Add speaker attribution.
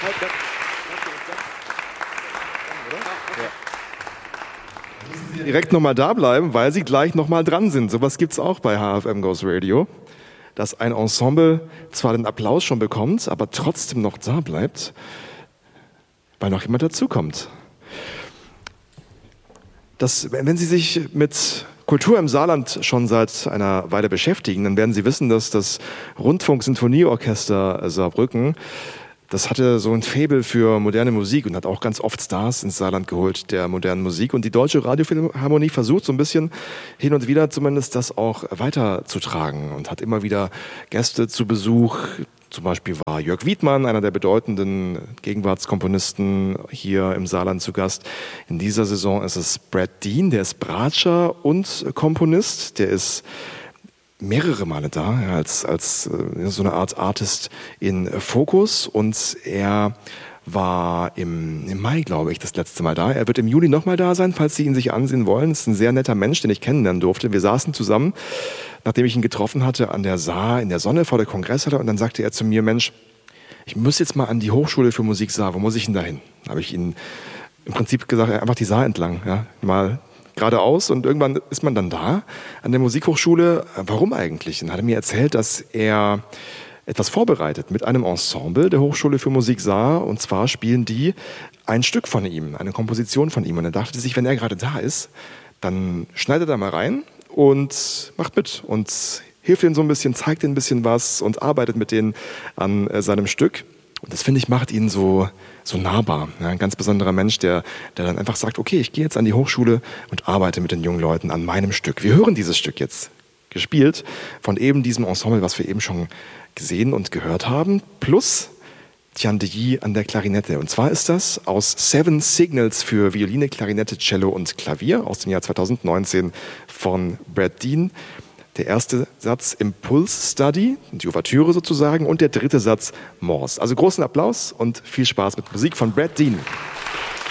Speaker 1: Direkt nochmal da bleiben, weil sie gleich nochmal dran sind. Sowas gibt's auch bei HFM Goes Radio, dass ein Ensemble zwar den Applaus schon bekommt, aber trotzdem noch da bleibt, weil noch jemand dazukommt. Wenn Sie sich mit Kultur im Saarland schon seit einer Weile beschäftigen, dann werden Sie wissen, dass das Rundfunk-Sinfonieorchester Saarbrücken, das hatte so ein Faible für moderne Musik und hat auch ganz oft Stars ins Saarland geholt der modernen Musik. Und die Deutsche Radiophilharmonie versucht so ein bisschen hin und wieder zumindest das auch weiterzutragen und hat immer wieder Gäste zu Besuch. Zum Beispiel war Jörg Wiedmann, einer der bedeutenden Gegenwartskomponisten, hier im Saarland zu Gast. In dieser Saison ist es Brad Dean, der ist Bratscher und Komponist. Der ist mehrere Male da, als so eine Art Artist in Fokus. Und er war im Mai, glaube ich, das letzte Mal da. Er wird im Juli nochmal da sein, falls Sie ihn sich ansehen wollen. Das ist ein sehr netter Mensch, den ich kennenlernen durfte. Wir saßen zusammen, nachdem ich ihn getroffen hatte, an der Saar in der Sonne vor der Kongresshalle. Und dann sagte er zu mir, Mensch, ich muss jetzt mal an die Hochschule für Musik Saar. Wo muss ich denn da hin? Da habe ich ihm im Prinzip gesagt, einfach die Saar entlang. Ja, mal geradeaus. Und irgendwann ist man dann da an der Musikhochschule. Warum eigentlich? Und er hat mir erzählt, dass er etwas vorbereitet mit einem Ensemble der Hochschule für Musik Saar. Und zwar spielen die ein Stück von ihm, eine Komposition von ihm. Und er dachte sich, wenn er gerade da ist, dann schneidet er mal rein und macht mit und hilft ihnen so ein bisschen, zeigt ihnen ein bisschen was und arbeitet mit denen an seinem Stück. Und das, finde ich, macht ihn so nahbar. Ja, ein ganz besonderer Mensch, der dann einfach sagt, okay, ich gehe jetzt an die Hochschule und arbeite mit den jungen Leuten an meinem Stück. Wir hören dieses Stück jetzt, gespielt von eben diesem Ensemble, was wir eben schon gesehen und gehört haben, plus Tian de Yi an der Klarinette. Und zwar ist das aus Seven Signals für Violine, Klarinette, Cello und Klavier aus dem Jahr 2019 von Brad Dean. Der erste Satz Impulse Study, die Ouvertüre sozusagen, und der dritte Satz Morse. Also großen Applaus und viel Spaß mit Musik von Brad Dean.